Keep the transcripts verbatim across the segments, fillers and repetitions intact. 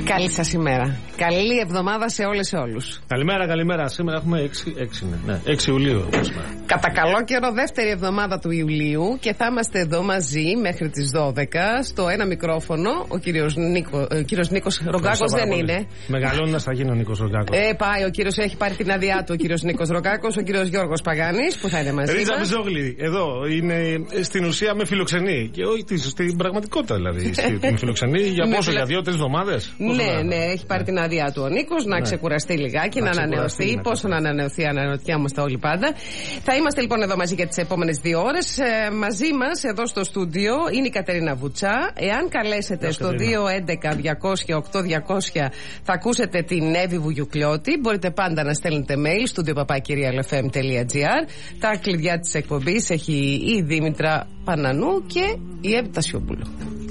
Καλή σας ημέρα. Καλή εβδομάδα σε όλες και όλους. Καλημέρα, καλημέρα. Σήμερα έχουμε έξι, έξι, ναι, ναι, έξι Ιουλίου. Κατά καλό καιρό, δεύτερη εβδομάδα του Ιουλίου και θα είμαστε εδώ μαζί μέχρι τις δώδεκα. Στο ένα μικρόφωνο, ο κύριος, Νίκο, ο κύριος Νίκος Ρογκάκος δεν είναι. Μεγαλώνοντας θα γίνει ο Νίκος Ρογκάκος. Ε, πάει, ο κύριος έχει πάρει την άδειά του, ο κύριος Νίκος Ρογκάκος, ο κύριος Γιώργος Παγάνης που θα είναι μαζί. Ρίτσα Μπιζόγλη, εδώ είναι στην ουσία με φιλοξενεί. Και όχι στην πραγματικότητα δηλαδή. Με φιλοξενεί για πόσο, για δύο-τρεις εβδομάδες. Ναι, ναι, έχει πάρει την άδειά του ο Νίκος να ναι. ξεκουραστεί λιγάκι, να, να ανανεωθεί. Πόσο να ανανεωθεί, αναρωτιάμαστε όλοι πάντα. Θα είμαστε λοιπόν εδώ μαζί για τις επόμενες δύο ώρες. Ε, μαζί μας εδώ στο στούντιο είναι η Κατερίνα Βουτσά. Εάν καλέσετε Λες, στο δύο έντεκα διακόσια οκτώ διακόσια θα ακούσετε την Εύη Βουγιουκλιώτη. Μπορείτε πάντα να στέλνετε mail στο studio παπάκι ελ εφ εμ τελεία τζι άρ. Τα κλειδιά της εκπομπής έχει η Δήμητρα Πανανού και η Εύη Τασιόπουλου.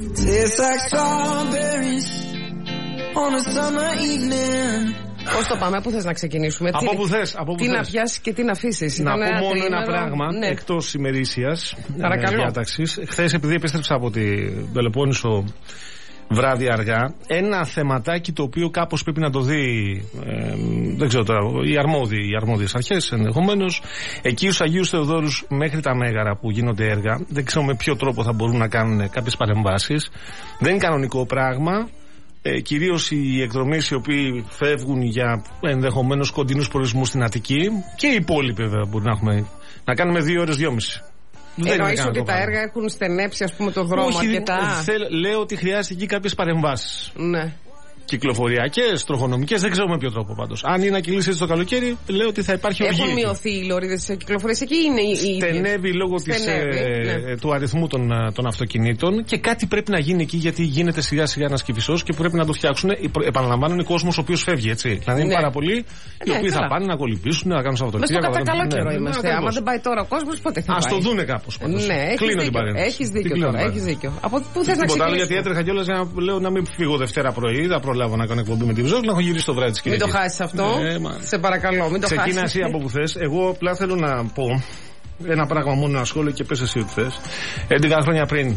Πώς το πάμε, πού θες να ξεκινήσουμε? Από πού θες, από πού τι θες. να πιάσεις και τι να αφήσεις. Να πω ένα μόνο τρίμερο, ένα πράγμα, ναι. εκτός ημερήσιας διάταξης. Χθες, επειδή επέστρεψα από την Πελοπόννησο βράδυ αργά, ένα θεματάκι το οποίο κάπως πρέπει να το δει, ε, δεν ξέρω τώρα, οι αρμόδιοι, οι αρμόδιες αρχές ενδεχομένως. Εκεί στους Αγίους Θεοδόρους μέχρι τα Μέγαρα που γίνονται έργα, δεν ξέρω με ποιο τρόπο θα μπορούν να κάνουν κάποιες παρεμβάσεις. Δεν είναι κανονικό πράγμα. Ε, κυρίως οι εκδρομείς οι οποίοι φεύγουν για ενδεχομένως κοντινούς προορισμούς στην Αττική και οι υπόλοιποι βέβαια μπορεί να, έχουμε, να κάνουμε δύο ώρες, δυόμιση. Εννοείς ότι τα έργα έχουν στενέψει ας πούμε το δρόμο Όχι, αρκετά? Θέλ, λέω ότι χρειάζεται εκεί κάποιες παρεμβάσεις. Ναι. Κυκλοφοριακές, τροχονομικές, δεν ξέρω με ποιο τρόπο πάντως. Αν είναι να κυλήσει έτσι το καλοκαίρι, λέω ότι θα υπάρχει οργή. Έχουν μειωθεί οι λωρίδες της κυκλοφορίας εκεί, είναι οι Στενεύει λόγω της, ε, ναι. του αριθμού των, των αυτοκινήτων και κάτι πρέπει να γίνει εκεί γιατί γίνεται σιγά σιγά ένας κυφισός και πρέπει να το φτιάξουν. Επαναλαμβάνω, είναι κόσμος ο οποίος φεύγει, έτσι. Δηλαδή είναι ναι. πάρα πολλοί οι ναι, οποίοι καλά. θα πάνε να κολυμπήσουν, να κάνουν Σαββατοκύριακο. Μες στο κατά καλό καιρό είμαστε. Άμα δεν πάει τώρα ο κόσμος, πότε θα πάει? Ας το δούνε κάπως. Κλείνω την παρένθεση. Έχεις δίκιο. Από πού θες να ξεκινήσεις? Γιατί έτρεχα κιόλας για να λέω να μην φύγω Δευτέρα πρωί, θα προλάβω να κάνω εκπομπή με τη Βυζόγλου, να έχω γυρίσει το βράδυ της Κυριακής. Μην το χάσεις αυτό. Ναι, σε παρακαλώ, μην το χάσεις. Ξεκίνα εσύ από που θες. Εγώ απλά θέλω να πω ένα πράγμα μόνο, ένα σχόλιο και πες εσύ ό,τι θες. έντεκα χρόνια πριν,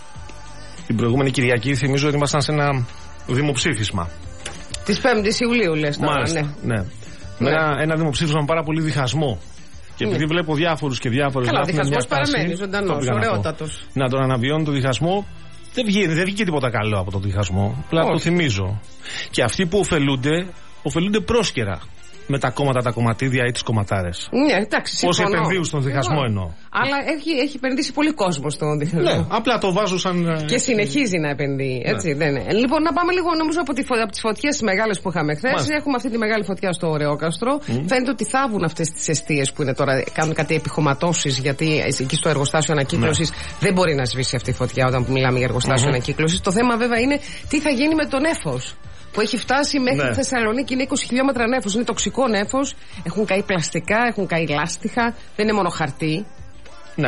την προηγούμενη Κυριακή, θυμίζω ότι ήμασταν σε ένα δημοψήφισμα. Της πέμπτης Ιουλίου, λες τώρα. Μάλιστα, ναι. ναι. ναι. Ένα, ένα δημοψήφισμα με πάρα πολύ διχασμό. Και επειδή ναι. βλέπω διάφορους και διάφορους. Καλά, ο διχασμός παραμένει ζωντανός, ωραιότατος. Να τον αναβιώνει το διχασμό. Δεν βγήκε, δεν βγήκε τίποτα καλό από τον διχασμό. Απλά το θυμίζω. Και αυτοί που ωφελούνται, ωφελούνται πρόσκαιρα με τα κόμματα, τα κομματίδια ή τις κομματάρες. Ναι, εντάξει, συμφωνώ. Όσοι επενδύουν στον διχασμό εγώ. εννοώ. Αλλά έχει, έχει επενδύσει πολύ κόσμο στον διχασμό. Ναι, απλά το βάζω σαν. Και συνεχίζει να επενδύει. Έτσι, ναι. δεν είναι. Λοιπόν, να πάμε λίγο νομίζω από, τη, από τις φωτιές μεγάλες που είχαμε χθες. Έχουμε αυτή τη μεγάλη φωτιά στο Ωρεόκαστρο. Mm. Φαίνεται ότι θάβουν αυτές τις εστίες που είναι τώρα. Κάνουν κάτι επιχωματώσεις, γιατί εκεί στο εργοστάσιο ανακύκλωσης ναι. δεν μπορεί να σβήσει αυτή η φωτιά όταν μιλάμε για εργοστάσιο mm-hmm. ανακύκλωσης. Το θέμα βέβαια είναι τι θα γίνει με το νέφος. Που έχει φτάσει μέχρι ναι. τη Θεσσαλονίκη, είναι είκοσι χιλιόμετρα νέφος. Είναι τοξικό νέφος. Έχουν καεί πλαστικά, έχουν καεί λάστιχα. Δεν είναι μόνο χαρτί. Ναι.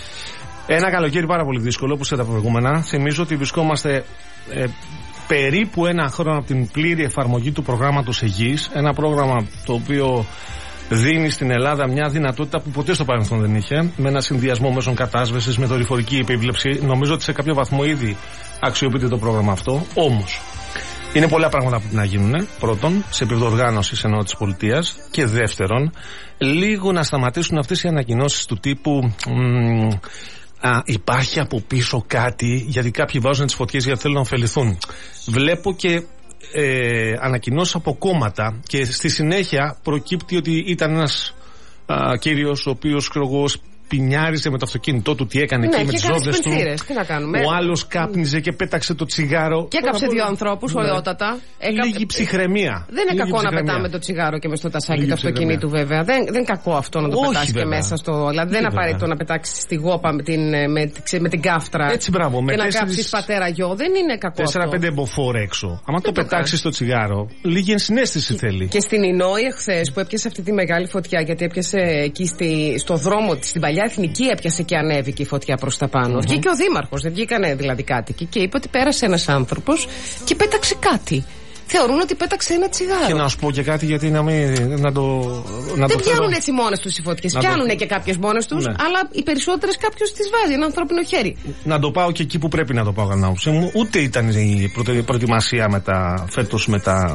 Ένα καλοκαίρι πάρα πολύ δύσκολο όπως τα προηγούμενα. Θυμίζω ότι βρισκόμαστε ε, περίπου ένα χρόνο από την πλήρη εφαρμογή του προγράμματος Αιγής. Ένα πρόγραμμα το οποίο δίνει στην Ελλάδα μια δυνατότητα που ποτέ στο παρελθόν δεν είχε. Με ένα συνδυασμό μέσων κατάσβεσης, με δορυφορική επίβλεψη. Νομίζω ότι σε κάποιο βαθμό ήδη αξιοποιείται το πρόγραμμα αυτό. Όμως. Είναι πολλά πράγματα που πρέπει να γίνουν. Πρώτον, σε επίπεδο οργάνωσης εννοώ της πολιτείας. Και δεύτερον, λίγο να σταματήσουν αυτές οι ανακοινώσεις του τύπου μ, α, υπάρχει από πίσω κάτι, γιατί κάποιοι βάζουν τις φωτιές γιατί θέλουν να ωφεληθούν. Βλέπω και ε, ανακοινώσεις από κόμματα και στη συνέχεια προκύπτει ότι ήταν ένας α, κύριος ο οποίος πινιάριζε με το αυτοκίνητό του, τι έκανε ναι, εκεί με τις ρόδες του. Τι να κάνουμε. Ο άλλος κάπνιζε και πέταξε το τσιγάρο. Και έκαψε δύο ανθρώπους, ναι. ωραιότατα. Λίγη ψυχραιμία. Δεν είναι κακό ψυχραιμία. Να πετάμε το τσιγάρο και μες στο τασάκι του αυτοκινήτου, βέβαια. Δεν, δεν είναι κακό αυτό να το πετάσει και μέσα στο. Δηλαδή δεν είναι απαραίτητο να πετάξει τη γόπα με την, με, με την κάφτρα. Έτσι, μπράβο. Και να κάψει πατέρα γιο. Δεν είναι κακό. τέσσερα-πέντε μποφόρ έξω. Αν το πετάξει το τσιγάρο, λίγη ενσυναίσθηση θέλει. Και στην Ινόη χθες που έπιασε αυτή τη μεγάλη φωτιά, γιατί έπιασε εκεί στο δρόμο τη, στην παλιά εθνική έπιασε και ανέβηκε η φωτιά προς τα πάνω. Mm-hmm. Βγήκε ο δήμαρχος, δεν βγήκανε δηλαδή κάτοικοι και είπε ότι πέρασε ένας άνθρωπος και πέταξε κάτι. θεωρούν ότι πέταξε ένα τσιγάρο. Και να σου πω και κάτι, γιατί να, μην, να το. Να δεν το πιάνουν θέλω... έτσι μόνες τους οι φωτιές. Πιάνουν το... και κάποιες μόνες τους, ναι. Αλλά οι περισσότερες κάποιος τις βάζει, ένα ανθρώπινο χέρι. Να το πάω και εκεί που πρέπει να το πάω, κατά άποψή μου. Ούτε ήταν η προετοιμασία με τα φέτος με τα.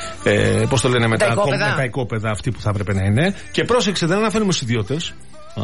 Ε, πώς το λένε, με τα, οικόπεδα. με τα οικόπεδα αυτή που θα έπρεπε να είναι. Και πρόσεξε, δεν αναφέρουμε στους ιδιώτες.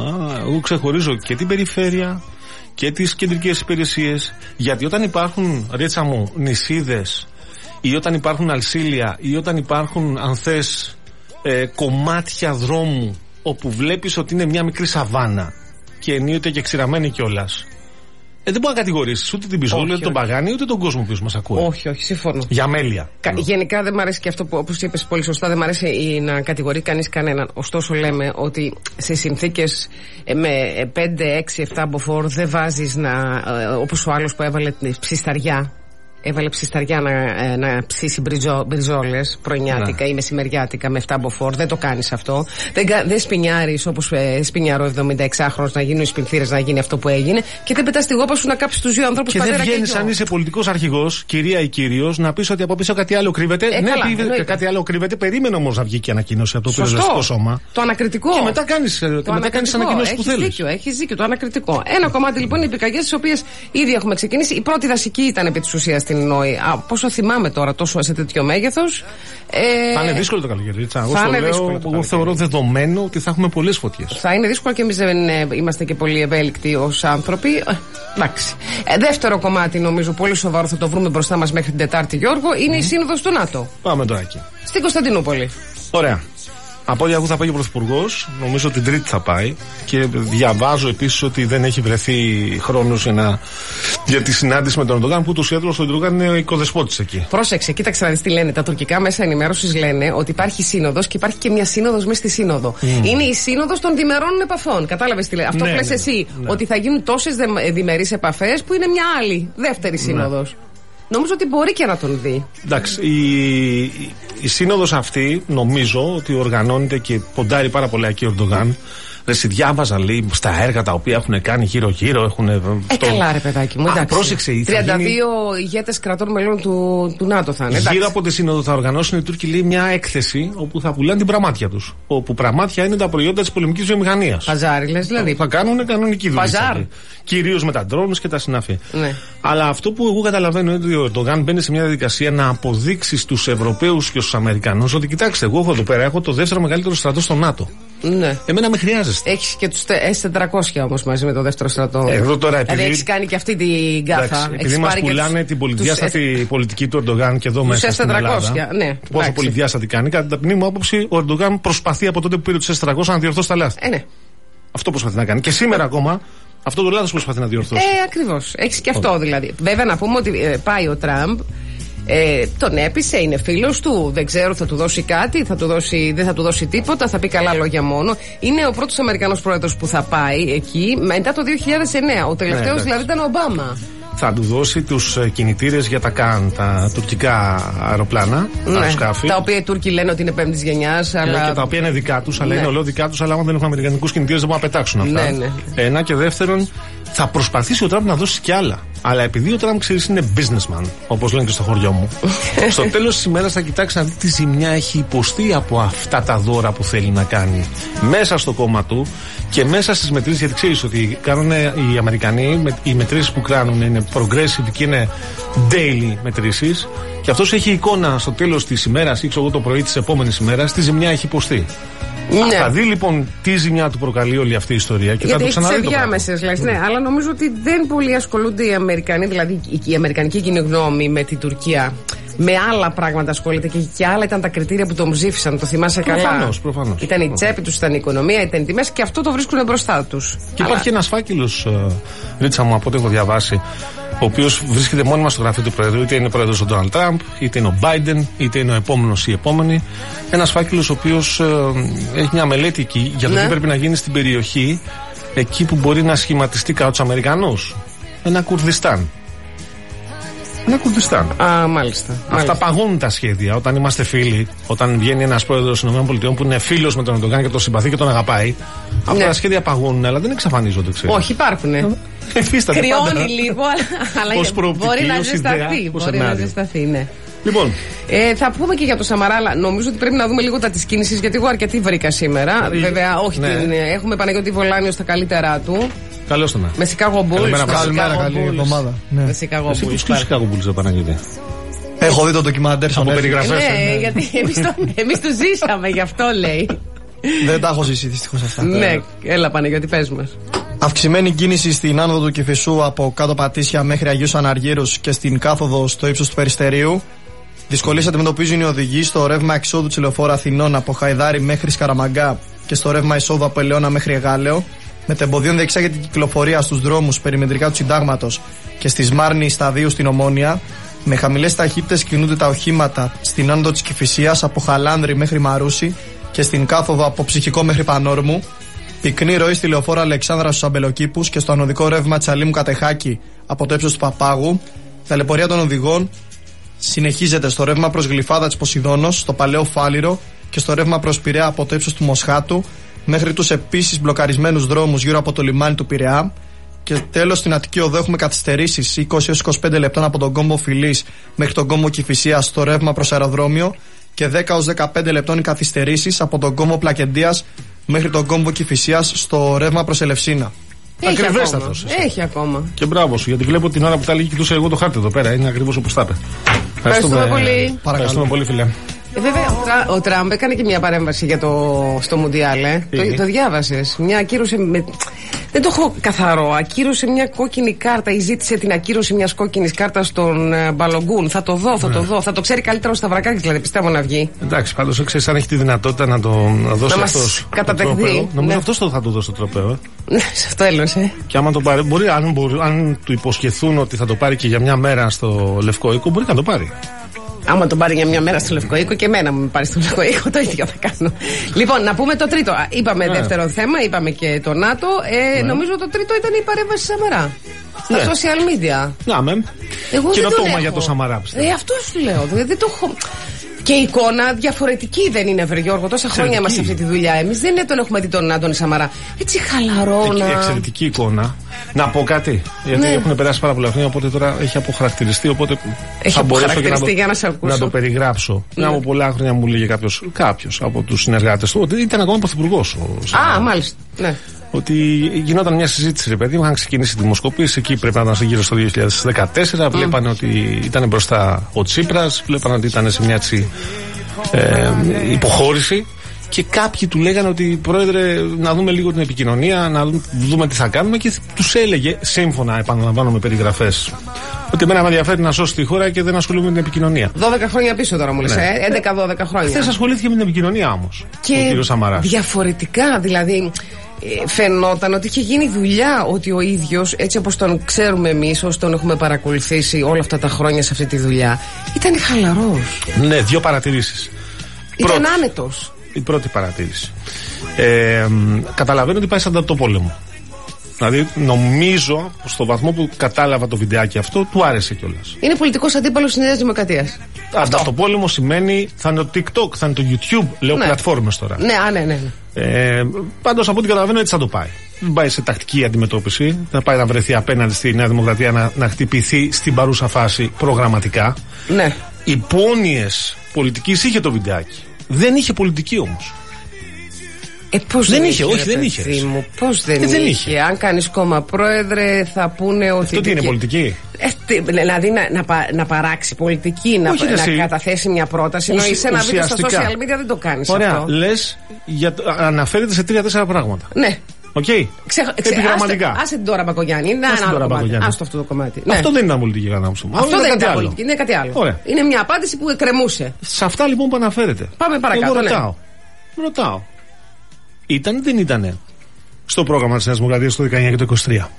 Εγώ ξεχωρίζω και την περιφέρεια και τις κεντρικές υπηρεσίες. Γιατί όταν υπάρχουν, ρέτσα μου, νησίδες, ή όταν υπάρχουν αλσίλια, ή όταν υπάρχουν, αν θες, ε, κομμάτια δρόμου όπου βλέπεις ότι είναι μια μικρή σαβάνα και ενίοτε και ξηραμένη κιόλας, ε, δεν μπορεί να κατηγορήσεις ούτε την Πιζόλη, ούτε τον Παγάνη, ούτε τον κόσμο που μας ακούει. Όχι, όχι, συμφωνώ. Για μέλια. Κα- γενικά δεν μου αρέσει και αυτό που, όπως είπες πολύ σωστά, δεν μου αρέσει να κατηγορεί κανείς κανέναν. Ωστόσο, λέμε ότι σε συνθήκες με πέντε, έξι, επτά μποφόρ δεν βάζεις να, όπως ο άλλος που έβαλε ψισταριά. Έβαλε ψισταριά να, να ψήσει μπριζο, μπριζόλες πρωινιάτικα, ναι, ή μεσημεριάτικα με επτά μποφόρ. Δεν το κάνεις αυτό. Δεν, δεν σπινιάρεις όπως ε, σπινιαρώ εβδομηνταεξάχρονος να γίνουν οι σπινθήρες, να γίνει αυτό που έγινε. Και δεν πετάς τη γόπα σου να κάψεις τους δύο ανθρώπους πατέρα και γιο. Και δεν βγαίνεις, αν είσαι πολιτικός αρχηγός, κυρία ή κύριος, να πεις ότι από πίσω κάτι άλλο κρύβεται. Ε, ναι, καλά, πει, κάτι άλλο κρύβεται. Περίμενε όμως να βγει και ανακοίνωση από το πυροσβεστικό σώμα. Το ανακριτικό. Και μετά κάνεις ανακοίνωση που θέλεις. Δίκιο, έχεις δίκιο. Το ανακριτικό. Ένα κομμάτι λοιπόν είναι οι πυρκαγιές, τις οποίες ήδη έχουμε ξεκινήσει. Η πρώτη δασική ήταν επί της ουσίας στην Νόη. Α, πόσο θυμάμαι τώρα, τόσο σε τέτοιο μέγεθος. Ε, θα είναι δύσκολο το καλοκαίρι. Εγώ στο λέω, εγώ θεωρώ δεδομένο ότι θα έχουμε πολλές φωτιές. Θα είναι δύσκολο και εμείς δεν ε, είμαστε και πολύ ευέλικτοι ως άνθρωποι. Ε, εντάξει. Ε, δεύτερο κομμάτι, νομίζω, πολύ σοβαρό, θα το βρούμε μπροστά μας μέχρι την Τετάρτη, Γιώργο, είναι mm. η σύνοδος του ΝΑΤΟ. Πάμε τώρα εκεί. Στην Κωνσταντινούπολη. Ωραία. Από ό,τι ακούω θα πάει ο Πρωθυπουργός, νομίζω την Τρίτη θα πάει. Και διαβάζω επίσης ότι δεν έχει βρεθεί χρόνος για, να... για τη συνάντηση με τον Ερντογάν, που ούτως ή άλλως ο Ερντογάν είναι οικοδεσπότης εκεί. Πρόσεξε, κοίταξε να δεις τι λένε. Τα τουρκικά μέσα ενημέρωσης λένε ότι υπάρχει σύνοδος και υπάρχει και μια σύνοδος μέσα στη σύνοδο. Mm. Είναι η σύνοδος των διμερών επαφών. Κατάλαβες τι λέει. Αυτό ναι, που λες ναι, εσύ, ναι. ότι θα γίνουν τόσες διμερείς επαφές που είναι μια άλλη, δεύτερη σύνοδος. Ναι. Νομίζω ότι μπορεί και να τον δει. Εντάξει, η, η, η σύνοδος αυτή νομίζω ότι οργανώνεται και ποντάρει πάρα πολλά εκεί ο Ερντογάν. Εσύ διάβαζα, λέει, στα έργα τα οποία έχουν κάνει γύρω-γύρω. Έχουν. Ε, το... καλά, ρε παιδάκι μου. Α, πρόσεξε, τριάντα δύο γίνει... ηγέτες κρατών μελών του, του ΝΑΤΟ θα είναι. Γύρω εντάξει. από τη σύνοδο θα οργανώσουν οι Τούρκοι, λέει, μια έκθεση όπου θα πουλάνε την πραμάτια τους. Όπου πραμάτια είναι τα προϊόντα της πολεμικής βιομηχανίας. Παζάρι, λες δηλαδή. Θα κάνουν κανονική δουλειά. Παζάρ. Κυρίως με τα drones και τα συναφή. Ναι. Αλλά αυτό που εγώ καταλαβαίνω είναι ότι ο Ερντογάν μπαίνει σε μια διαδικασία να αποδείξει στους Ευρωπαίους και στους Αμερικανούς ότι, κοιτάξτε, εγώ εδώ πέρα έχω το δεύτερο μεγαλύτερο στρατό στο ΝΑΤΟ. Ναι. Εμένα με χρειάζεστε. Έχεις και τους ες τετρακόσια όμως μαζί με το δεύτερο στρατό. Εδώ τώρα επειδή. Δηλαδή έχεις κάνει και αυτή την γκάφα. Επειδή μας πουλάνε τους... την πολυδιάστατη τους... πολιτική του Ερντογάν και εδώ τους μέσα στην Ελλάδα. Ναι, πόσο πολυδιάστατη κάνει. Κατά την ταπεινή μου άποψη, ο Ερντογάν προσπαθεί από τότε που πήρε τους ες τετρακόσια να διορθώσει τα λάθη. Ε, ναι. Αυτό προσπαθεί να κάνει. Και σήμερα ακόμα αυτό το λάθος προσπαθεί να διορθώσει. Ε, ακριβώς. Έχεις και αυτό δηλαδή. Βέβαια να πούμε ότι ε, πάει ο Τραμπ. Ε, τον έπεισε, είναι φίλος του. Δεν ξέρω, θα του δώσει κάτι, θα του δώσει, δεν θα του δώσει τίποτα, θα πει καλά λόγια μόνο. Είναι ο πρώτος Αμερικανός πρόεδρος που θα πάει εκεί μετά το δύο χιλιάδες εννέα. Ο τελευταίος ναι, δηλαδή ήταν ο Ομπάμα. Θα του δώσει τους κινητήρες για τα καν, τα τουρκικά αεροπλάνα, ναι, αεροσκάφη. Τα οποία οι Τούρκοι λένε ότι είναι πέμπτης γενιάς. Αλλά... Και τα οποία είναι δικά τους, αλλά ναι, είναι όλο δικά τους. Αλλά άμα δεν έχουν αμερικανικούς κινητήρες δεν μπορούν να πετάξουν αυτά. Ναι, ναι. Ένα και δεύτερον, θα προσπαθήσει ο Τραμπ να δώσει κι άλλα. Αλλά επειδή ο Τραμπ, ξέρεις, είναι businessman, όπως λένε και στο χωριό μου, στο τέλος της ημέρας θα κοιτάξει να δει τι ζημιά έχει υποστεί από αυτά τα δώρα που θέλει να κάνει μέσα στο κόμμα του και μέσα στις μετρήσεις. Γιατί ξέρεις ότι κάνουν οι Αμερικανοί, οι μετρήσεις που κάνουν είναι progressive και είναι daily μετρήσεις. Και αυτός έχει εικόνα στο τέλος της ημέρας ή ξέρω εγώ το πρωί της επόμενης ημέρας τι ζημιά έχει υποστεί. Ναι. Θα δει λοιπόν τι ζημιά του προκαλεί όλη αυτή η ιστορία και γιατί θα το ξαναδεί. Γιατί έχει διάμεσες, λες, ναι, αλλά νομίζω ότι δεν πολύ ασχολούνται οι Αμερικανοί, δηλαδή η αμερικανική κοινή γνώμη με την Τουρκία. Με άλλα πράγματα ασχολείται και, και άλλα ήταν τα κριτήρια που τον ψήφισαν, το θυμάσαι καλά. Προφανώς, προφανώς. Ήταν η τσέπη τους, ήταν η οικονομία, ήταν οι τιμές και αυτό το βρίσκουν μπροστά τους. Και αλλά... υπάρχει ένας φάκελος, uh, Ρίτσα μου, από ό,τι έχω διαβάσει, ο οποίος βρίσκεται μόνιμα στο γραφείο του Προεδρού, είτε είναι πρόεδρος ο Ντόναλντ Τραμπ, είτε είναι ο Μπάιντεν, είτε είναι ο επόμενος ή η επόμενη. Ένας φάκελος ο οποίος uh, έχει μια μελέτη εκεί για το ναι, τι πρέπει να γίνει στην περιοχή, εκεί που μπορεί να σχηματιστεί κατά τους Αμερικανούς. Ένα Κουρδιστάν. Ένα Κουρδιστάν. Α, μάλιστα. Αυτά μάλιστα. παγώνουν τα σχέδια. Όταν είμαστε φίλοι, όταν βγαίνει ένας πρόεδρος των ΗΠΑ που είναι φίλος με τον Ερντογάν και τον συμπαθεί και τον αγαπάει, αυτά ναι, τα σχέδια παγώνουν, αλλά δεν εξαφανίζονται, ξέρεις. Όχι, υπάρχουν. Κρυώνει λίγο, αλλά μπορεί να ζεσταθεί. Μπορεί να ζεσταθεί, ναι. Λοιπόν. Ε, θα πούμε και για το Σαμαρά, αλλά νομίζω ότι πρέπει να δούμε λίγο τα τη κίνηση, γιατί εγώ αρκετή βρήκα σήμερα. Ε, Βέβαια, όχι, ναι. την, έχουμε Παναγιώτη Βολάνιο στα καλύτερά του. Καλώς τον. Με Chicago Bulls. Καλημέρα, καλή εβδομάδα. Με Chicago Bulls. Ποιος Chicago Bulls, Παναγιώτη? Έχω δει το ντοκιμαντέρ από περιγραφές. Ναι, γιατί εμείς το ζήσαμε, γι' αυτό λέει. Δεν τα έχω ζήσει δυστυχώς αυτά. Ναι, έλα Παναγιώτη, πες μας. Αυξημένη κίνηση στην άνοδο του Κηφισού από κάτω Πατήσια μέχρι Αγίους Αναργύρους και στην κάθοδο στο ύψος του Περιστερίου. Δυσκολίες αντιμετωπίζουν οι οδηγοί στο ρεύμα εξόδου της λεωφόρου Αθηνών από Χαϊδάρι μέχρι Σκαραμαγκά και στο ρεύμα εισόδου από Ελαιώνα μέχρι Εγάλεο. Μετεμποδίων διεξάγεται η κυκλοφορία στους δρόμους περιμετρικά του Συντάγματος και στη Σμάρνη Σταδίου στην Ομόνια. Με χαμηλές ταχύτητες κινούνται τα οχήματα στην άνοδο της Κηφισίας από Χαλάνδρη μέχρι Μαρούσι και στην κάθοδο από Ψυχικό μέχρι Πανόρμου. Πυκνή ροή στη λεωφόρο Αλεξάνδρα στους Αμπελοκήπους και στο ανωδικό ρεύμα Τσαλίμου Κατεχάκη από το ύψος του Παπάγου. Ταλαιπωρία των οδηγών συνεχίζεται στο ρεύμα προς Γλυφάδα της Ποσειδώνος, στο Παλαιό Φάληρο και στο ρεύμα προς Πειραιά από το ύψος του Μοσχάτου μέχρι τους επίσης μπλοκαρισμένους δρόμους γύρω από το λιμάνι του Πειραιά. Και τέλος στην Αττική Οδό έχουμε καθυστερήσεις είκοσι έως είκοσι πέντε λεπτών από τον κόμβο Φιλής μέχρι τον κόμβο Κηφισίας στο ρεύμα προς αεροδρόμιο και δέκα έως δεκαπέντε λεπτών οι καθυστερήσεις από τον κόμβο Πλακεντίας μέχρι τον κόμβο Κηφισίας στο ρεύμα προς Ελευσίνα. Ακριβέστατος. Έχει ακόμα. Και μπράβο σου, γιατί βλέπω την ώρα που τα λέγει κοιτούσα εγώ το χάρτη εδώ πέρα. Είναι ακριβώς όπως τα είπε. Ευχαριστούμε πολύ. Ευχαριστούμε πολύ, φίλε. Ε, βέβαια, ο, Τρα, ο Τραμπ έκανε και μια παρέμβαση για το, στο Μουντιάλ. Ε. Το, το διάβασες. Μια ακύρωσε. Με, δεν το έχω καθαρό. Ακύρωσε μια κόκκινη κάρτα ή ζήτησε την ακύρωση μια κόκκινη κάρτα στον uh, Μπαλογκούν. Θα το δω, θα ναι. το δω. Θα το ξέρει καλύτερα ο Σταυρακάκης, δηλαδή πιστεύω να βγει. Εντάξει, πάντως ξέρει αν έχει τη δυνατότητα να το να δώσει αυτό. Κατατεχθεί. Νομίζω αυτό το θα του δώσει το τροπέο. Ναι, σε αυτό έλωσε. Και άμα το πάρει, μπορεί, αν, μπορεί, αν του υποσχεθούν ότι θα το πάρει και για μια μέρα στο Λευκό Οίκο, μπορεί να το πάρει. Άμα τον πάρει για μια μέρα στο Λευκό Οίκο και εμένα μου πάρει στο Λευκό Οίκο, το ίδιο θα κάνω. Λοιπόν, να πούμε το τρίτο. Είπαμε ναι. δεύτερο θέμα, είπαμε και το ΝΑΤΟ. Ε, ναι. Νομίζω το τρίτο ήταν η παρέμβαση Σαμαρά. Στα ναι. social media. Να με. Καινοτόμα για το Σαμαρά, πιστεύω. Ε, αυτό σου λέω. Δηλαδή, δεν το έχω. Και η εικόνα διαφορετική δεν είναι, Βρε Γιώργο. Τόσα χρόνια είμαστε σε αυτή τη δουλειά. Εμείς δεν τον έχουμε δει τον Άντωνη Σαμαρά. Έτσι χαλαρό να. Εξαιρετική εικόνα. Να πω κάτι. Γιατί ναι. έχουν περάσει πάρα πολλά χρόνια, οπότε τώρα έχει αποχαρακτηριστεί. Οπότε έχει θα μπορέσω και να, το, για να, σε να το περιγράψω. Ναι. Από πολλά χρόνια μου λέγε κάποιος από τους συνεργάτες του ότι ήταν ακόμα πρωθυπουργός. Α, μάλιστα. Ναι. Ότι γινόταν μια συζήτηση, ρε παιδί μου, είχαν ξεκινήσει δημοσκοπήσεις, εκεί πρέπει να ήταν γύρω στο δύο χιλιάδες δεκατέσσερα. Mm. Βλέπανε ότι ήταν μπροστά ο Τσίπρας, βλέπανε ότι ήταν σε μια έτσι, ε, υποχώρηση. Και κάποιοι του λέγανε ότι, πρόεδρε, να δούμε λίγο την επικοινωνία, να δούμε τι θα κάνουμε. Και τους έλεγε, σύμφωνα, επαναλαμβάνω με περιγραφές, ότι εμένα με ενδιαφέρει να σώσει τη χώρα και δεν ασχολούμαι με την επικοινωνία. δώδεκα χρόνια πίσω τώρα μου λες, ναι. ε, έντεκα δώδεκα χρόνια. Χθες ασχολήθηκε με την επικοινωνία όμως. Και ο κύριος Σαμαράς. Διαφορετικά, δηλαδή. Φαινόταν ότι είχε γίνει δουλειά, ότι ο ίδιος, έτσι όπως τον ξέρουμε εμείς, όσοι τον έχουμε παρακολουθήσει όλα αυτά τα χρόνια σε αυτή τη δουλειά, ήταν χαλαρός. Ναι, δύο παρατηρήσεις. Ήταν πρώτη, άνετος. Η πρώτη παρατήρηση. Ε, καταλαβαίνω ότι πάει σαν το πόλεμο. Δηλαδή, νομίζω, στο βαθμό που κατάλαβα το βιντεάκι αυτό, του άρεσε κιόλας. Είναι πολιτικός αντίπαλος της Νέας Δημοκρατίας. Αυτό. Αυτό πόλεμο σημαίνει, θα είναι το TikTok, θα είναι το YouTube, λέω ναι. πλατφόρμες τώρα. Ναι, α, ναι, ναι. Ε, πάντως, από ό,τι καταλαβαίνω, έτσι θα το πάει. Δεν πάει σε τακτική αντιμετώπιση. Θα πάει να βρεθεί απέναντι στη Νέα Δημοκρατία να, να χτυπηθεί στην παρούσα φάση προγραμματικά. Ναι. Υπόνοιες πολιτικής είχε το βιντεάκι. Δεν είχε πολιτική όμως. Ε, πώς δεν είχε, είχε, όχι, δεν είχε. Μου, πώς δεν, ε, δεν είχε. είχε. Αν κάνεις κόμμα πρόεδρε, θα πούνε ότι. Αυτό τι είναι, πολιτική. Ε, δηλαδή να, να, πα, να παράξει πολιτική, να, όχι, να εσύ. καταθέσει μια πρόταση. Ενώ είσαι ένα βίντεο στα social media δεν το κάνεις. Ωραία, αυτό. Λες, για, αναφέρεται σε τρία-τέσσερα πράγματα. Ναι. Okay. Ξε, ξε, Επιγραμματικά. Άσε την τώρα Μπακογιάννη. Είναι ένα άλλο κομμάτι. Άστο αυτό το κομμάτι. Ναι. Αυτό δεν ήταν πολιτική κατάψη. Αυτό δεν ήταν πολιτική. Είναι κάτι άλλο. Ωραία. Είναι μια απάντηση που εκκρεμούσε. Σε αυτά λοιπόν που αναφέρεται. Πάμε παρακάτω. Εγώ ρωτάω. Ναι. Ρωτάω. Ήταν ή δεν ήτανε στο πρόγραμμα της Νέας Δημοκρατίας το δεκαεννιά και το είκοσι τρία.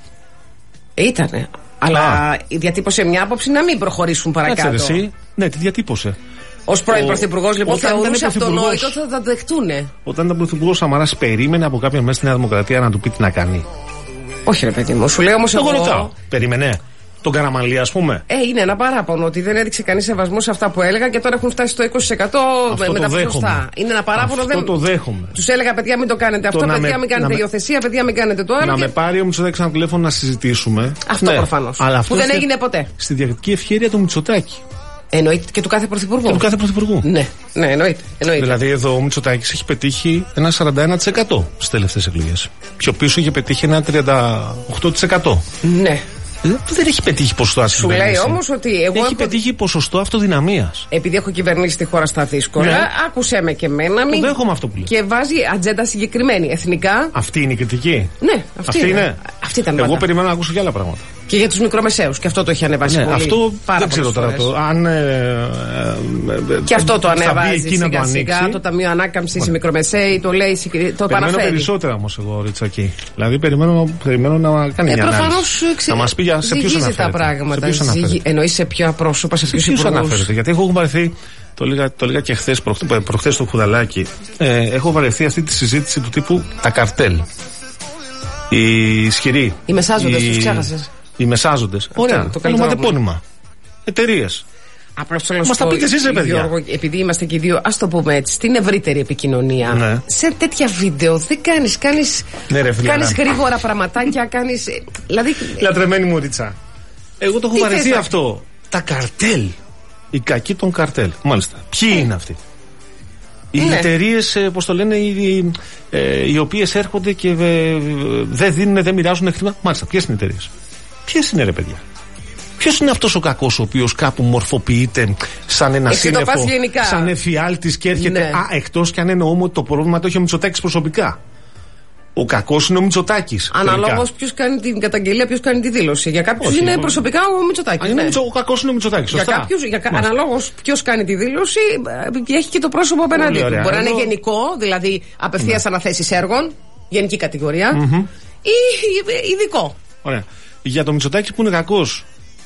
Ήτανε. Αλλά Α. διατύπωσε μια άποψη να μην προχωρήσουν παρακάτω. Κάτσε εσύ. Ναι, τη διατύπωσε. Ως πρώην πρωθυπουργός, λοιπόν, θεωρούσε αυτονόητο ότι θα τα δεχτούνε. Όταν ήταν πρωθυπουργός, ο Σαμαράς περίμενε από κάποιον μέσα στη Νέα Δημοκρατία να του πει τι να κάνει. Όχι, ρε παιδί μου, σου λέω όμως εγώ. Εγώ ρωτάω. Περίμενε. Τον Καραμανλή, ας πούμε. Ε, είναι ένα παράπονο ότι δεν έδειξε κανείς σεβασμό σε αυτά που έλεγα και τώρα έχουν φτάσει στο είκοσι τοις εκατό με τα ποσοστά. Είναι ένα παράπονο. Αυτό δεν... το δέχομαι. Τους έλεγα, παιδιά, μην το κάνετε αυτό, παιδιά, με... μην κάνετε υιοθεσία, με... παιδιά, μην κάνετε το άλλο. Να και... με πάρει ο Μητσοτάκης ένα τηλέφωνο να συζητήσουμε. Αυτό ναι. προφανώς. Που δεν στη... έγινε ποτέ. Στη διακριτική ευχέρεια του Μητσοτάκη. Εννοείται και του κάθε πρωθυπουργού. Και του κάθε πρωθυπουργού. Ναι, ναι, εννοείται. εννοείται. Δηλαδή εδώ ο Μητσοτάκης έχει πετύχει ένα σαράντα ένα τοις εκατό στις τελευταίες εκλογές. Πιο πίσω είχε πετύχει ένα τριάντα οκτώ τοις εκατό. Ναι. Δεν έχει πετύχει ποσοστό αυτοδυναμίας. Σου λέει όμως ότι εγώ. Έχει έχω... πετύχει ποσοστό αυτοδυναμίας. Επειδή έχω κυβερνήσει τη χώρα στα δύσκολα, ναι. Άκουσέ με και εμένα. Μην... Το δέχομαι αυτό που λέει. Και βάζει ατζέντα συγκεκριμένη. Εθνικά. Αυτή είναι η κριτική. Ναι, αυτή, αυτή είναι. είναι. Αυτή ήταν εγώ πάντα. περιμένω να ακούσω και άλλα πράγματα. Και για τους μικρομεσαίους. Και αυτό το έχει ανεβάσει ναι, πολύ. Αυτό πάρα δεν ξέρω τώρα. Το, αν, ε, ε, ε, και αυτό το ανεβάζει σιγά το σιγά. Το Ταμείο Ανάκαμψης, οι μικρομεσαίοι, το λέει, το περιμένω επαναφέρει. Περισσότερα όμως εγώ, Ριτσακή. Δηλαδή περιμένω, περιμένω να κάνει ε, μια ανάλυση. Να μας πει για σε ποιους αναφέρεται. Τα πράγματα. Εννοείς σε ποια πρόσωπα, σε ποιους υπουργούς. Αναφέρεται. Γιατί έχω βαρεθεί, το λέγα, το λέγα και χθες, προχθές στο Χουδαλάκι, ε, έχω βαρεθεί αυτή τη συζήτηση του τύπου τα καρτέλ. Οι ισχυροί. Οι μεσάζοντες, τους ξέχασες. Οι μεσάζοντες. Ωραία, το ονοματεπώνυμα. Εταιρείες. Απλώς θέλω να μας τα πείτε εσείς, ρε παιδιά. Γιώργο, επειδή είμαστε και οι δύο, ας το πούμε έτσι, στην ευρύτερη επικοινωνία. Ναι. Σε τέτοια βίντεο δεν κάνεις, κάνεις, ναι, ρε, φίλε, κάνεις γρήγορα πραγματάκια, κάνεις. Δηλαδή. Λατρεμένη μου Ρίτσα. Εγώ το έχω βαρεθεί αυτό. Τα καρτέλ. Οι κακοί των καρτέλ. Μάλιστα. Ποιοι είναι αυτοί? Οι ναι. εταιρείες, πώς το λένε, οι, ε, οι οποίες έρχονται και ε, δεν δίνουν, δεν μοιράζουν χρήματα. Μάλιστα, ποιες είναι οι εταιρείες? Ποιες είναι, ρε παιδιά? Ποιος είναι αυτός ο κακός ο οποίος κάπου μορφοποιείται σαν ένα σύννεφο, σαν εφιάλτης και έρχεται? Ναι. Α, εκτός κι αν εννοούμε ότι το πρόβλημα το έχει ο Μητσοτάκης προσωπικά. Ο κακός είναι ο Μητσοτάκης. Αναλόγως ποιος κάνει την καταγγελία, ποιος κάνει τη δήλωση. Για κάποιους είναι εγώ... προσωπικά ο Μητσοτάκης. Ναι. Ο κακός είναι ο Μητσοτάκης. Για κάποιους, για... αναλόγως ποιος κάνει τη δήλωση, έχει και το πρόσωπο απέναντί του. Μπορεί να είναι γενικό, δηλαδή απευθείας ναι. αναθέσεις έργων, γενική κατηγορία, mm-hmm. ή ειδικό. Ωραία. Για το Μητσοτάκη που είναι κακός,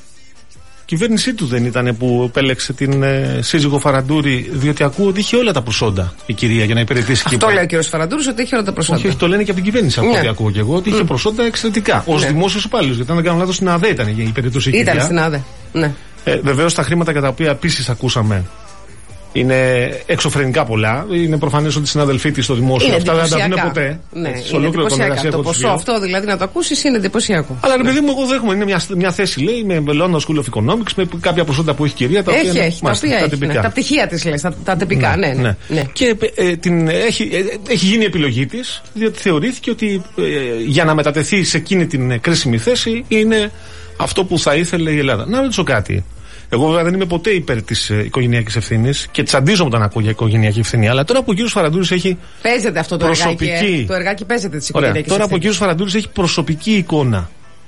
η κυβέρνησή του δεν ήταν που επέλεξε την ε, σύζυγο Φαραντούρη, διότι ακούω ότι είχε όλα τα προσόντα η κυρία για να υπηρετήσει εκεί. Αυτό λέει ο κύριος Φαραντούρης, ότι είχε όλα τα προσόντα. Όχι, όχι, το λένε και από την κυβέρνηση. Από ό,τι ακούω και εγώ, ότι είχε mm. προσόντα εξαιρετικά. Ως ναι. δημόσιος υπάλληλος. Γιατί αν δεν κάνω λάθος, στην ΑΔΕ ήταν η υπηρετούσα η κυρία. Ήταν στην ΑΔΕ. Ναι. Ε, Βεβαίως τα χρήματα για τα οποία επίσης ακούσαμε είναι εξωφρενικά πολλά. Είναι προφανές ότι οι συναδελφοί της στο δημόσιο είναι αυτά δεν τα δουν ποτέ. Ναι, σε ολόκληρο τον εργασιακό. Το ποσό αυτό δηλαδή να το ακούσεις είναι εντυπωσιακό. Αλλά ρε παιδί μου, εγώ δέχομαι. Είναι μια, μια θέση, λέει, με London School of Economics, με κάποια προσόντα που έχει η κυρία. Τα έχει, οποία, έχει. Μάλιστα, τα, έχει, ναι, τα πτυχία της, λες, τα, τα τυπικά. Ναι, ναι, ναι. ναι. Και ε, την, έχει, ε, έχει γίνει η επιλογή της, διότι θεωρήθηκε ότι ε, για να μετατεθεί σε εκείνη την κρίσιμη θέση είναι αυτό που θα ήθελε η Ελλάδα. Να ρωτήσω κάτι. Εγώ βέβαια δεν είμαι ποτέ υπέρ της ε, οικογενειακής ευθύνης και τσαντίζομαι όταν ακούω για οικογενειακή ευθύνη. Αλλά τώρα που ο κύριος Φαραντούρης έχει. Παίζεται αυτό το προσωπική... εργάκι. Ε. Το εργάκι παίζεται της οικογενειακής ευθύνης. Τώρα που ο κύριος Φαραντούρης έχει προσωπική εικόνα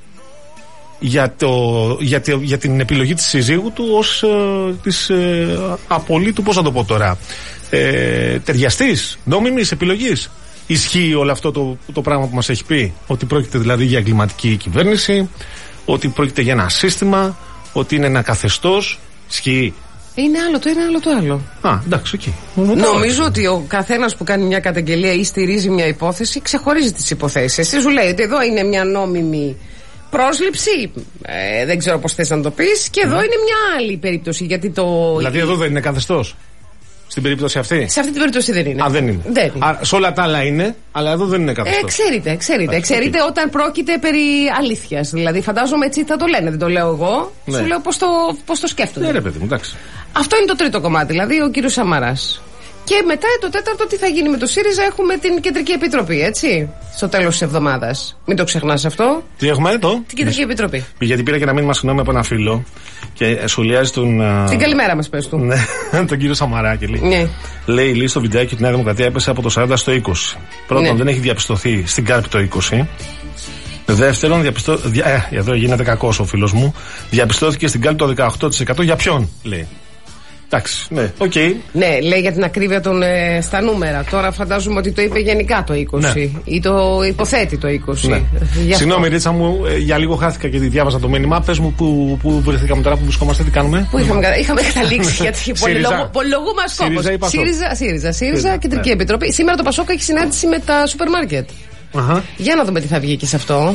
για, το, για, το, για την επιλογή της συζύγου του ως ε, της ε, απολύτου, πώς θα το πω τώρα, ε, ταιριαστής, νόμιμης επιλογής. Ισχύει όλο αυτό το, το πράγμα που μας έχει πει, ότι πρόκειται δηλαδή για εγκληματική κυβέρνηση, ότι πρόκειται για ένα σύστημα, ότι είναι ένα καθεστώς? Ισχύει? Είναι άλλο το ένα, άλλο το άλλο. Α, εντάξει, εκεί. Νομίζω ότι ο καθένας που κάνει μια καταγγελία ή στηρίζει μια υπόθεση ξεχωρίζει τις υποθέσεις. Εσύ σου λέει ότι εδώ είναι μια νόμιμη πρόσληψη, ε, δεν ξέρω πώς θες να το πεις, και εδώ mm. είναι μια άλλη περίπτωση. Γιατί το... Δηλαδή εδώ δεν είναι καθεστώς? Στην περίπτωση αυτή? Σε αυτή την περίπτωση δεν είναι. Α, δεν είναι. Δεν είναι. Α, σε όλα τα άλλα είναι, αλλά εδώ δεν είναι καθεστώς. Ε, ξέρετε, ξέρετε. Ξέρετε okay. όταν πρόκειται περί αλήθειας. Δηλαδή, φαντάζομαι έτσι θα το λένε, δεν το λέω εγώ. Ναι. Σου λέω πώς το, πώς το σκέφτονται. Ναι, ρε παιδί μου, εντάξει. Αυτό είναι το τρίτο κομμάτι, δηλαδή ο κύριος Σαμαράς. Και μετά το τέταρτο, τι θα γίνει με το ΣΥΡΙΖΑ? Έχουμε την Κεντρική Επιτροπή, έτσι. Στο τέλος της εβδομάδας. Μην το ξεχνάς αυτό. Τι έχουμε, το? Την Κεντρική ναι. Επιτροπή. Γιατί πήρα και να μήνυμα συγγνώμη από ένα φίλο και σχολιάζει τον. Την καλημέρα μας, πες του. Ναι, τον κύριο Σαμαράκη. Λέει, ναι. λέει, λέει στο βιντεάκι ότι η Νέα Δημοκρατία έπεσε από το σαράντα στο είκοσι. Πρώτον, ναι. δεν έχει διαπιστωθεί στην Κάρπη το είκοσι. Δεύτερον, διαπιστώ... ε, εδώ γίνεται κακός ο φίλος μου. Διαπιστώθηκε στην Κάρπη το δεκαοκτώ τοις εκατό. Για ποιον, λέει? Εντάξει, ναι, οκ. Okay. Ναι, λέει για την ακρίβεια των, ε, στα νούμερα. Τώρα φαντάζομαι ότι το είπε γενικά το είκοσι. Ναι. Ή το υποθέτει το είκοσι. Ναι. Συγγνώμη, Ρίτσα μου, ε, για λίγο χάθηκα και διάβαζα το μήνυμα. Πες μου που, που βρεθήκαμε τώρα, που βρισκόμαστε, τι κάνουμε? Πού είχαμε, είχαμε καταλήξει, γιατί πολυλογούμας κόπος. ΣΥΡΙΖΑ, ΣΥΡΙΖΑ, ΣΥΡΙΖΑ, Κεντρική Επιτροπή. Σήμερα το Πασόκ έχει συνάντηση με τα σούπερ μάρκετ. Για να δούμε τι θα βγει και σε αυτό.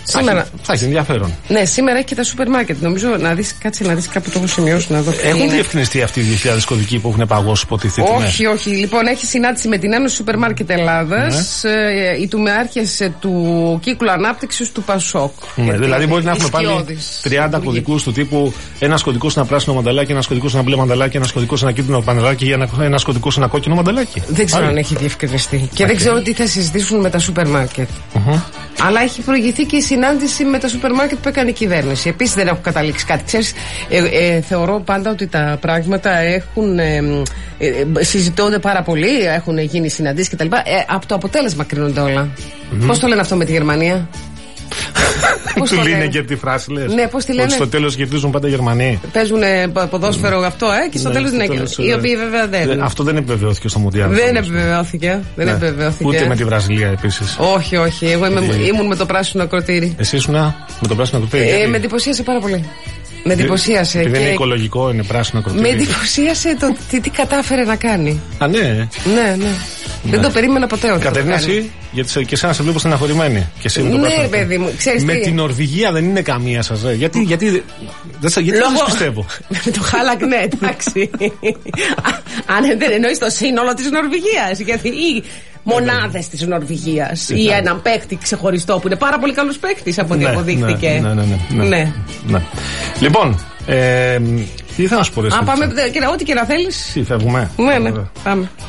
Σήμερα. Θα, θα έχει ενδιαφέρον. Ναι, σήμερα έχει και τα σούπερ μάρκετ. Νομίζω να δεις, κάτσε να δεις κάπου το έχω σημειώσει να δω. Έχουν διευκρινιστεί αυτοί οι δύο χιλιάδες κωδικοί που έχουν παγώσει υποτίθεται. Όχι, όχι. Λοιπόν, έχει συνάντηση με την Ένωση Σούπερ Μάρκετ Ελλάδας, ναι. ε, οι τομεάρχες του κύκλου ανάπτυξης του Πασόκ. Ναι, δηλαδή μπορεί να έχουμε πάλι τριάντα κωδικούς του τύπου ένας κωδικός ένα πράσινο μανταλάκι, ένας κωδικός ένα μπλε μανταλάκι, ένας κωδικός ένα κίτρινο μανταλάκι, ένας κωδικός ένα κόκκινο μανταλάκι. Δεν ξέρω αν έχει διευκρινιστεί. Και okay. δεν ξέρω τι θα συζητήσουν με τα σούπερ μάρκετ. Uh-huh. Αλλά έχει προηγηθεί και η συνάντηση με τα σούπερ μάρκετ που έκανε η κυβέρνηση. Επίσης δεν έχω καταλήξει κάτι. Ξέρεις, ε, ε, θεωρώ πάντα ότι τα πράγματα έχουν, ε, ε, συζητώνται πάρα πολύ, έχουν γίνει συναντήσεις κτλ. Ε, από το αποτέλεσμα κρίνονται όλα. Mm-hmm. Πώς το λένε αυτό με τη Γερμανία? Πώς του λένε και τη φράση λες? Ναι, πώς τη λένε? Ότι στο τέλος κερδίζουν πάντα οι Γερμανοί. Παίζουν ποδόσφαιρο αυτό, ε, και στο τέλος ναι. Οι οποίοι βέβαια δεν. Αυτό δεν επιβεβαιώθηκε στο Μουντιάλ. Δεν επιβεβαιώθηκε. Δεν επιβεβαιώθηκε. Ούτε με τη Βραζιλία επίσης. Όχι, όχι. Εγώ ήμουν με το πράσινο ακροτήρι. Εσύ ήσουν με το πράσινο ακροτήρι? Με εντυπωσίασε πάρα πολύ. Με εντυπωσίασε. Επειδή είναι οικολογικό, είναι πράσινο ακροτήρι. Με εντυπωσίασε το τι, τι κατάφερε να κάνει. Α, ναι. Ναι, ναι. Ναι. Δεν το περίμενα ποτέ ότι. Κατερίνα, εσύ, γιατί και εσένα σε βλέπω στεναχωρημένη. Και εσύ με, ναι, παιδί μου, ξέρεις με τι? την Νορβηγία δεν είναι καμία σας, ρε. Γιατί, γιατί, δεν σας πιστεύω. Με το Χάλακ, ναι, εντάξει. Αν δεν εννοείς το σύνολο της Νορβηγίας. Γιατί ή μονάδες της Νορβηγίας ή έναν παίκτη ξεχωριστό που είναι πάρα πολύ καλός παίκτης από ό,τι ναι, αποδείχθηκε. Ναι, ναι, ναι, ναι, ναι. ναι. Λοιπόν, ε, τι θα να σου πω, ρε. Α, πάμε, ό,τι και να θέλεις. Τι, φεύγουμε? Ναι, ναι, πάμε.